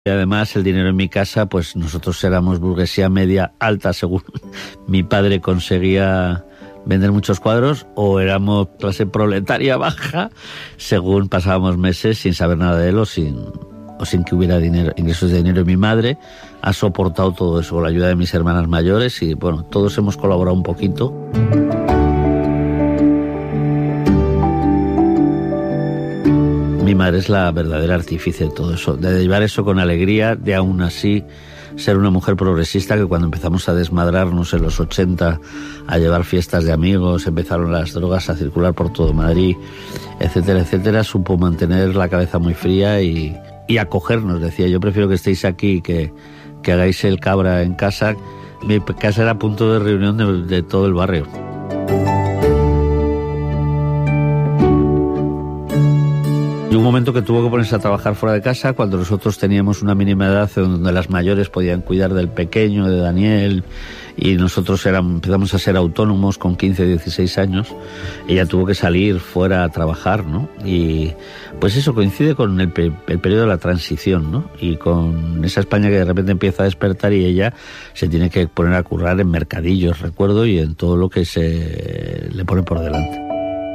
Y además el dinero en mi casa, pues nosotros éramos burguesía media alta, según mi padre conseguía vender muchos cuadros, o éramos clase proletaria baja, según pasábamos meses sin saber nada de él o sin que hubiera dinero, ingresos de dinero. Y mi madre ha soportado todo eso con la ayuda de mis hermanas mayores y bueno, todos hemos colaborado un poquito. Mi madre es la verdadera artífice de todo eso, de llevar eso con alegría, de aún así ser una mujer progresista, que cuando empezamos a desmadrarnos en los 80, a llevar fiestas de amigos, empezaron las drogas a circular por todo Madrid, etcétera, etcétera, supo mantener la cabeza muy fría y acogernos. Decía, yo prefiero que estéis aquí que hagáis el cabra en casa. Mi casa era punto de reunión de todo el barrio. Y un momento que tuvo que ponerse a trabajar fuera de casa cuando nosotros teníamos una mínima edad donde las mayores podían cuidar del pequeño, de Daniel, y nosotros empezamos a ser autónomos con 15, 16 años. Ella tuvo que salir fuera a trabajar, ¿no? Y pues eso coincide con el periodo de la transición, ¿no? Y con esa España que de repente empieza a despertar y ella se tiene que poner a currar en mercadillos, recuerdo, y en todo lo que se le pone por delante.